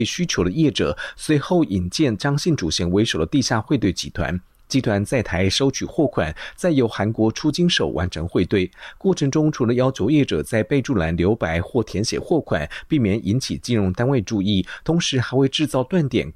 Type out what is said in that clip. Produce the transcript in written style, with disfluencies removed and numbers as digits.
需求的业者，随后引荐张姓主嫌为首的地下汇兑集团。集团在台收取货款，再由韩国出金手完成汇兑。过程中，除了要求业者在备注栏留白或填写货款，避免引起金融单位注意，同时还会制造断点，